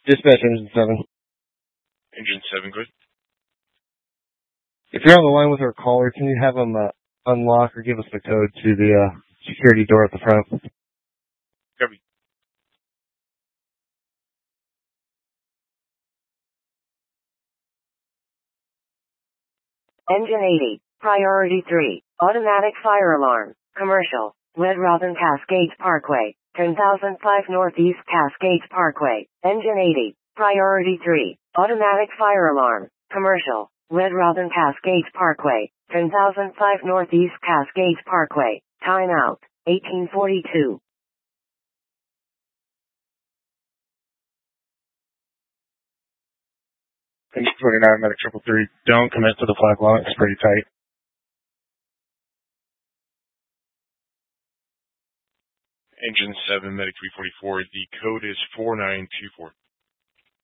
Dispatch Engine 7. Engine 7, good. If you're on the line with our caller, can you have them unlock or give us the code to the security door at the front? Copy. Engine 80, Priority 3, Automatic Fire Alarm, Commercial, Red Robin Cascades Parkway, 10,005 Northeast Cascades Parkway. Engine 80, Priority 3, Automatic Fire Alarm, Commercial, Red Robin Cascades Parkway, 10,005 Northeast Cascades Parkway. Time out, 1842. Engine 29, Medic 333, don't commit to the flag line, it's pretty tight. Engine 7, Medic 344, the code is 4924.